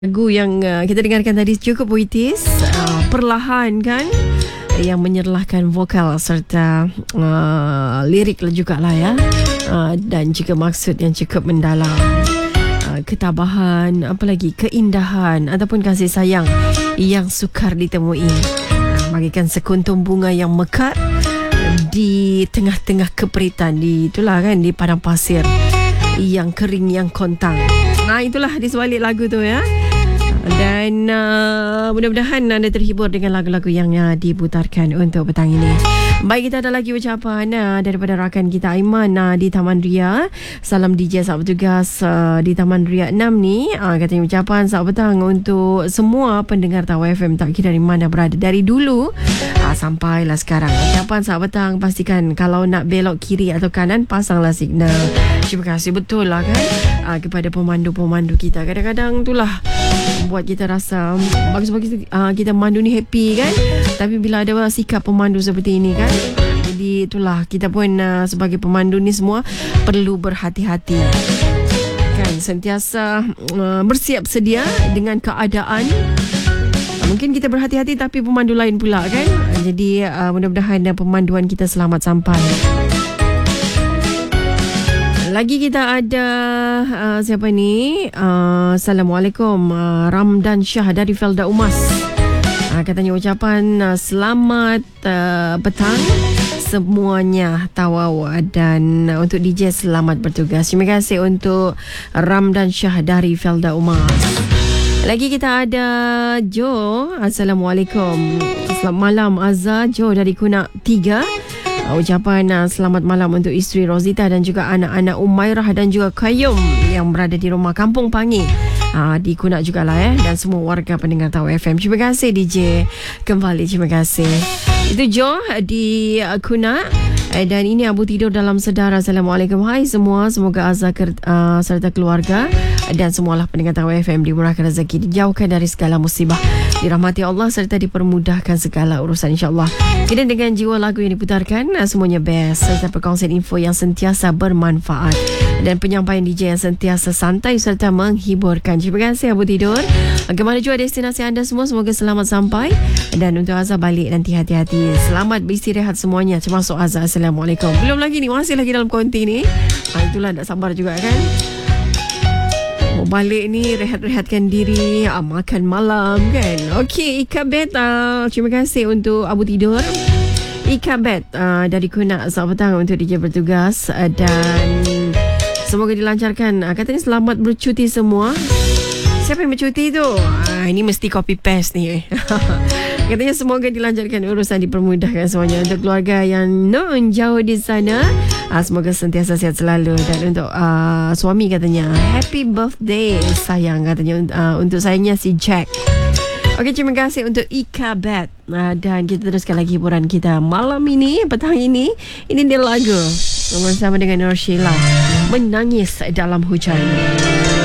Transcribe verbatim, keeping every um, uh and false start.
Lagu yang uh, kita dengarkan tadi cukup puitis, uh, perlahan kan, yang menyerlahkan vokal serta uh, lirik juga lah ya, uh, dan juga maksud yang cukup mendalam, uh, ketabahan, apa lagi, keindahan ataupun kasih sayang yang sukar ditemui, uh, bagikan sekuntum bunga yang mekar di tengah-tengah keperitan, di itulah kan, di padang pasir yang kering, yang kontang. Nah, itulah di sebalik lagu tu ya. Dan uh, mudah-mudahan anda terhibur dengan lagu-lagu yang uh, diputarkan untuk petang ini. Baik, kita ada lagi ucapan uh, daripada rakan kita Aiman uh, di Taman Ria. Salam D J sahabat bertugas uh, di Taman Ria enam ni. Uh, katanya ucapan selamat petang untuk semua pendengar Tawa F M, tak kira di mana berada dari dulu uh, sampailah sekarang. Ucapan selamat petang, pastikan kalau nak belok kiri atau kanan, pasanglah signal. Terima kasih betul lah kan uh, kepada pemandu-pemandu kita. Kadang-kadang itulah buat kita rasa bagus-bagus uh, kita memandu ni happy kan, tapi bila ada sikap pemandu seperti ini kan, jadi itulah kita pun uh, sebagai pemandu ni semua perlu berhati-hati kan, sentiasa uh, bersiap sedia dengan keadaan. Mungkin kita berhati-hati tapi pemandu lain pula kan, jadi uh, mudah-mudahan uh, pemanduan kita selamat sampai. Lagi kita ada uh, siapa ni? Uh, Assalamualaikum, uh, Ramdan Shah dari Felda Umas. Uh, katanya ucapan uh, selamat uh, petang semuanya Tawau, dan uh, untuk D J selamat bertugas. Terima kasih untuk Ramdan Shah dari Felda Umas. Lagi kita ada Jo. Assalamualaikum. Selamat malam Azza, Jo dari Kunak tiga. Ucapan uh, selamat malam untuk isteri Rosita dan juga anak-anak Umairah dan juga Qayyum yang berada di rumah Kampung Pangi uh, di Kunak jugalah eh, dan semua warga pendengar Tawa F M. Terima kasih D J kembali, terima kasih. Itu Jo di uh, Kunak. Eh, dan ini Abu tidur dalam sedar. Assalamualaikum. Hai semua, semoga Azza uh, serta keluarga dan semualah pendengar Tawa F M dimurahkan rezeki, dijauhkan dari segala musibah, dirahmati Allah serta dipermudahkan segala urusan insya-Allah. Kita dengan jiwa lagu yang diputarkan semuanya best, serta perkongsian info yang sentiasa bermanfaat dan penyampaian D J yang sentiasa santai serta menghiburkan. Terima kasih Abu tidur. Kemana jua destinasi anda semua, semoga selamat sampai. Dan untuk Azza balik nanti hati-hati, selamat beristirahat semuanya, termasuk Azza. Assalamualaikum. Belum lagi ni, masih lagi dalam konti ni. Ha, itulah tak sabar juga kan. Mau balik ni, rehat-rehatkan diri, ah, makan malam kan. Okey, Ika Bet, uh, terima kasih untuk Abu tidur. Ika Bet uh, dari Kunak, selamat petang untuk D J bertugas, uh, dan semoga dilancarkan. Uh, katanya selamat bercuti semua. Siapa yang bercuti tu? Ah, ini mesti copy paste ni. Katanya semoga dilancarkan urusan, dipermudahkan semuanya. Untuk keluarga yang non jauh di sana, uh, semoga sentiasa sihat selalu. Dan untuk uh, suami katanya, happy birthday sayang, katanya uh, untuk sayangnya si Jack. Okey, terima kasih untuk Ika Bet. Uh, dan kita teruskan lagi hiburan kita malam ini, petang ini. Ini dia lagu bersama dengan Nur Sheila, Menangis Dalam Hujan.